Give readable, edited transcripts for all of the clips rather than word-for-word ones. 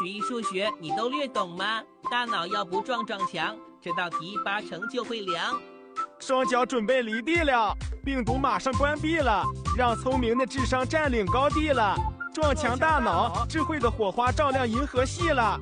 语义数学你都略懂吗？大脑要不撞墙，这道题80%就会凉。 双脚准备离地了，病毒马上关闭了，让聪明的智商占领高地了。撞墙大脑，智慧的火花照亮银河系了。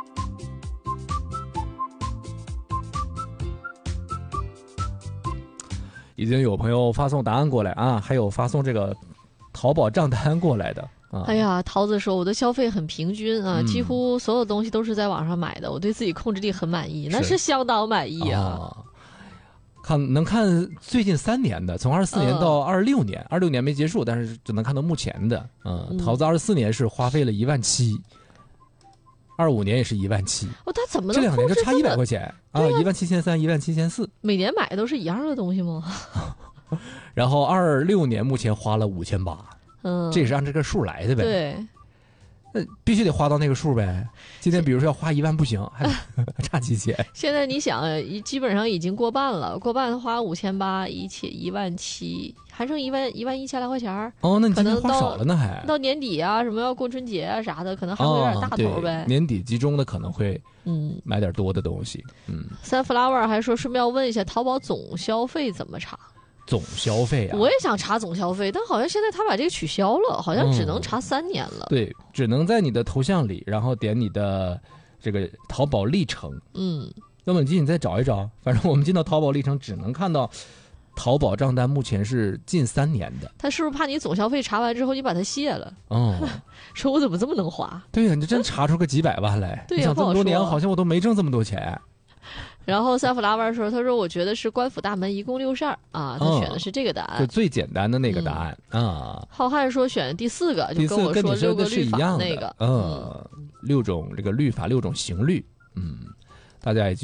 已经有朋友发送答案过来啊，还有发送这个淘宝账单过来的啊。 哎呀，桃子说我的消费很平均啊，几乎所有东西都是在网上买的，我对自己控制力很满意，那是相当满意啊。 能看最近3年的，从24年到26年，26年没结束，但是只能看到目前的。桃子24年是花费了17000，25年也是17000。 他怎么能这2年就差100块钱啊？17300、17400。 每年买的都是一样的东西吗？ 然后26年目前花了5800，这也是按这个数来的呗。 对。 必须得花到那个数呗。今天比如说要花1万不行，还差几千。 现在你想，基本上已经过半了，过半花5800，17000，还剩11000来块钱。 哦，那你今天花少了呢，还到年底啊，什么要过春节啊啥的，可能还会有点大头呗。 年底集中的可能会买点多的东西。 Sunflower 还说顺便要问一下，淘宝总消费怎么查？ 总消费啊， 我也想查总消费，但好像现在他把这个取消了，好像只能查3年了。 对，只能在你的头像里，然后点你的这个淘宝历程。那么你再找一找，反正我们进到淘宝历程，只能看到淘宝账单目前是近3年的。 他是不是怕你总消费查完之后你把它卸了？说我怎么这么能花？ 对呀，你真查出个几百万来。 对呀， 你想这么多年，好像我都没挣这么多钱。 然后Sunflower说：“他说我觉得是官府大门一共62啊，他选的是这个答案， 就最简单的那个答案啊。” 浩瀚说选第4个，就跟我说6个律法那个 ，6种这个律法，6种刑律，大家也